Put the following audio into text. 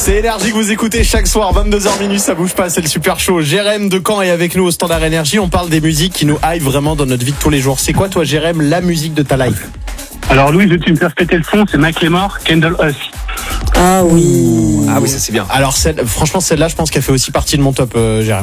C'est Énergie que vous écoutez chaque soir, 22h minuit, ça bouge pas, c'est le super show. Jérém de Caen est avec nous au Standard Énergie. On parle des musiques qui nous hype vraiment dans notre vie de tous les jours. C'est quoi toi Jérém, la musique de ta life? Alors Louis, je vais me faire péter le son, c'est Macklemore, Candle Us. Ah oui. Ah oui, ça c'est bien. Alors franchement celle-là je pense qu'elle fait aussi partie de mon top Jérém.